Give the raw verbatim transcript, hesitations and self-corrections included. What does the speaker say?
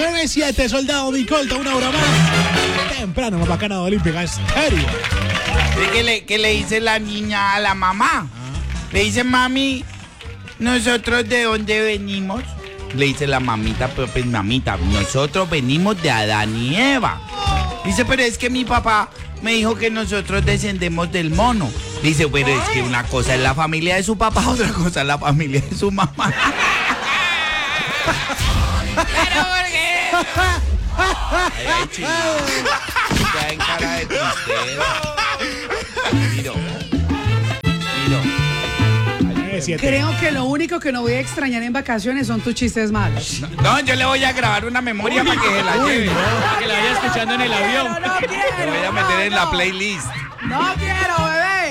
nueve siete, soldado mi colta, una hora más. Temprano, papá, Canadá Olímpica, estéreo. ¿Qué le, qué le dice la niña a la mamá? Le dice, mami, ¿nosotros de dónde venimos? Le dice la mamita, pero pues mamita, nosotros venimos de Adán y Eva. Dice, pero es que mi papá me dijo que nosotros descendemos del mono. Dice, pero es que una cosa es la familia de su papá, otra cosa es la familia de su mamá. Pero ¿por qué? Ay, ay, chingado. Está en cara de tristeza. Miro. Miro. Creo que lo único que no voy a extrañar en vacaciones son tus chistes malos. No, no, yo le voy a grabar una memoria para que se la lleve. Para que la vaya escuchando en el avión. No quiero, Le voy a meter en la playlist. no quiero, bebé.